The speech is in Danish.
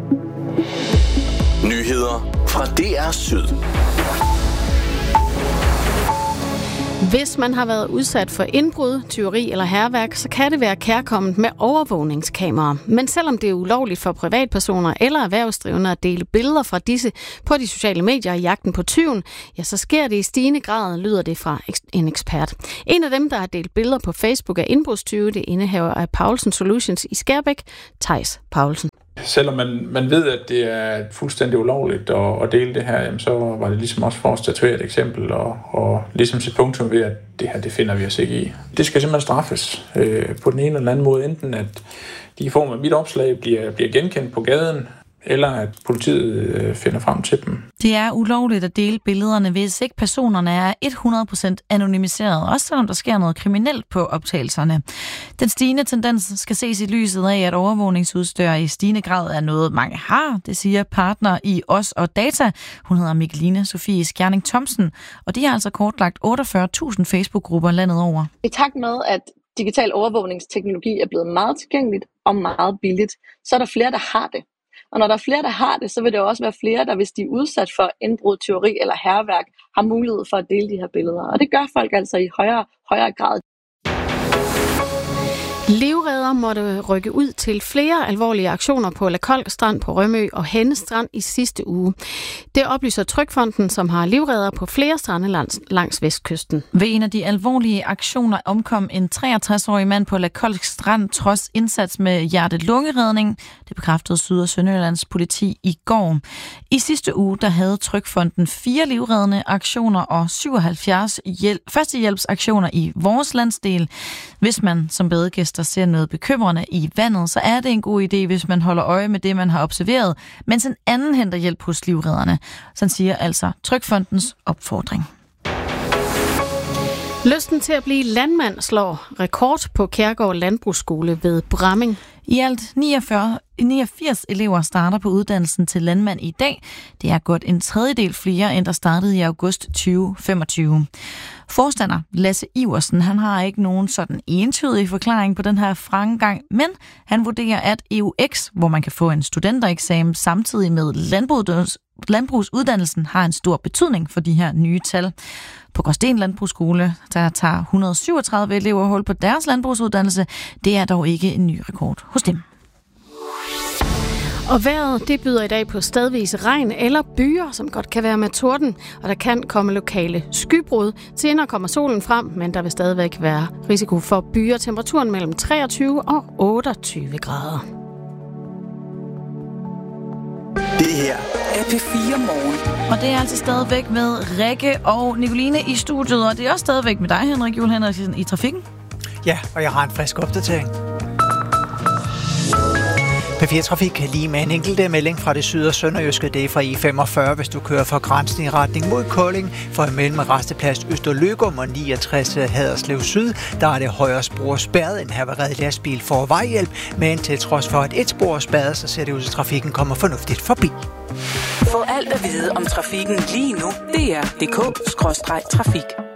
Nyheder fra DR Syd. Hvis man har været udsat for indbrud, tyveri eller hærværk, så kan det være kærkomment med overvågningskameraer. Men selvom det er ulovligt for privatpersoner eller erhvervsdrivende at dele billeder fra disse på de sociale medier i jagten på tyven, ja, så sker det i stigende grad, lyder det fra en ekspert. En af dem, der har delt billeder på Facebook af indbrudstyve, det indehaver af Paulsen Solutions i Skærbæk, Theis Paulsen. Selvom man ved, at det er fuldstændig ulovligt at dele det her, jamen, så var det ligesom også for at statuere et eksempel og ligesom sit punktum ved, at det her, det finder vi os ikke i. Det skal simpelthen straffes på den ene eller anden måde, enten at de i form af mit opslag bliver genkendt på gaden, eller at politiet finder frem til dem. Det er ulovligt at dele billederne, hvis ikke personerne er 100% anonymiseret, også selvom der sker noget kriminelt på optagelserne. Den stigende tendens skal ses i lyset af, at overvågningsudstyr i stigende grad er noget, mange har. Det siger partner i Os og Data. Hun hedder Mikkeline Sofie Skjerning Thomsen, og de har altså kortlagt 48.000 Facebook-grupper landet over. I takt med, at digital overvågningsteknologi er blevet meget tilgængeligt og meget billigt, så er der flere, der har det. Og når der er flere, der har det, så vil der også være flere, der hvis de er udsat for indbrud, tyveri eller hærværk, har mulighed for at dele de her billeder. Og det gør folk altså i højere grad. Livredder måtte rykke ud til flere alvorlige aktioner på La Kolk Strand på Rømø og Henne Strand i sidste uge. Det oplyser Trygfonden, som har livredder på flere strande langs vestkysten. Ved en af de alvorlige aktioner omkom en 63-årig mand på La Kolk Strand trods indsats med hjerte-lungeredning. Det bekræftede Syd- og Sønderjyllands politi i går. I sidste uge der havde Trygfonden 4 livreddende aktioner og 77 førstehjælpsaktioner i vores landsdel. Hvis man som badegæster ser noget bekymrende i vandet, så er det en god idé, hvis man holder øje med det, man har observeret, mens en anden henter hjælp hos livredderne. Sådan siger altså Trygfondens opfordring. Lysten til at blive landmand slår rekord på Kærgård Landbrugsskole ved Bramming. I alt 89 elever starter på uddannelsen til landmand i dag. Det er godt en tredjedel flere, end der startede i august 2025. Forstander Lasse Iversen, han har ikke nogen sådan entydig forklaring på den her fremgang, men han vurderer, at EUX, hvor man kan få en studentereksamen samtidig med landbrugsuddannelsen, har en stor betydning for de her nye tal. På Gråsten Landbrugsskole, der tager 137 elever hold på deres landbrugsuddannelse. Det er dog ikke en ny rekord hos dem. Og vejret, det byder i dag på stedvis regn eller byer, som godt kan være med torden, og der kan komme lokale skybrud. Senere kommer solen frem, men der vil stadigvæk være risiko for byer. Temperaturen mellem 23 og 28 grader. Det her er P4 Morgen. Og det er altså stadigvæk med Rikke og Nicoline i studiet, og det er også stadigvæk med dig, Henrik Juhl Henriksen, i trafikken. Ja, og jeg har en frisk opdatering. P4 Trafik kan lige med en enkelt melding fra det syd- og sønderjyske. Det er fra I45, hvis du kører fra grænsen i retning mod Kolding. For imellem resteplads Østerløgum og 69 Haderslev Syd, der er det højre spor spærret. En havareret lastbil får vejhjælp, men til trods for at et spor er spærret, så ser det ud til, at trafikken kommer fornuftigt forbi. Få alt at vide om trafikken lige nu. DR.dk/trafik.